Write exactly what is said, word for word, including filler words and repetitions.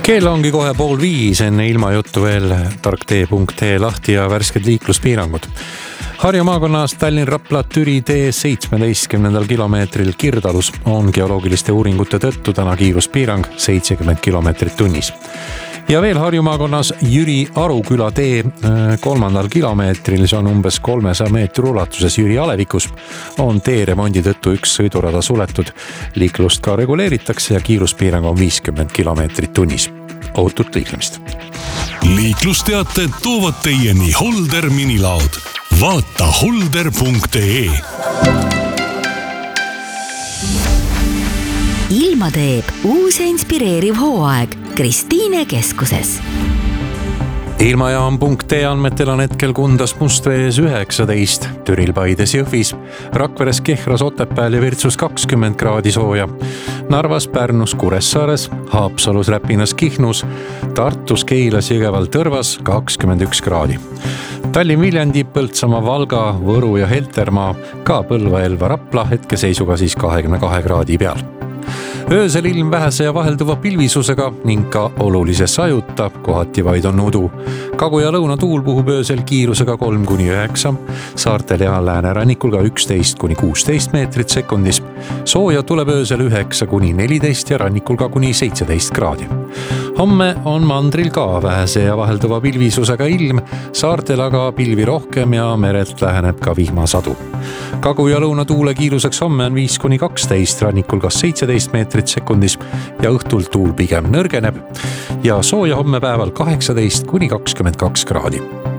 Kell ongi kohe pool viis, enne ilmajuttu veel tarktee punkt ee lahti ja värsked liikluspiirangud. Harju maakonnas Tallinn-Rapla Türi tee seitsmeteistkümnendal kilomeetril Kirdalus on geoloogiliste uuringute tõttu täna kiiruspiirang seitsekümmend kilomeetrit tunnis. Ja veel Harju maakonnas Jüri Aruküla tee kolmandal kilomeetril, see on umbes kolmesaja meetri ulatuses Jüri Alevikus, on tee remondi tõttu üks sõidurada suletud. Liiklust ka reguleeritakse ja kiiruspiirang on viiskümmend kilomeetrit tunnis. Ohutut liiklemist. Liiklusteated toovad teieni Holder minilaod. Vaata holder punkt ee. Ilma teeb uus ja inspireeriv hooaeg Kristiine keskuses. Ilmajaam punkt ee andmetel on hetkel Kundas Mustvees üheksateist, Türil Paides Jõhvis, Rakveres Kehras Otepääl ja Virtsus kakskümmend kraadi sooja, Narvas, Pärnus, Kuressaares, Haapsalus, Räpinas, Kihnus, Tartus, Keilas, Jõgeval, Tõrvas kakskümmend üks kraadi. Tallinn, Viljandi, Põltsamaa, Valga, Võru ja Heltermaa, ka Põlva, Elva, Rapla hetkeseisuga siis kahekümne kahe kraadi peal. Öösel ilm vähese ja vahelduva pilvisusega ning ka olulise sajuta, kohati vaid on udu. Kagu- ja lõunatuul puhub öösel kiirusega kolm kuni üheksa, saartel ja läänerannikul ka üksteist kuni kuusteist meetrit sekundis. Sooja tuleb öösel üheksa kuni neliteist ja rannikul ka kuni seitseteist kraadi. Homme on mandril ka vähese ja vahelduva pilvisusega ilm, saartel aga pilvi rohkem ja merelt läheneb ka vihmasadu. Kagu- ja lõunatuule kiiruseks homme on viis kuni kaksteist, rannikul kas seitseteist meetrit sekundis ja õhtul tuul pigem nõrgeneb ja sooja homme päeval kaheksateist kuni kakskümmend kaks kraadi.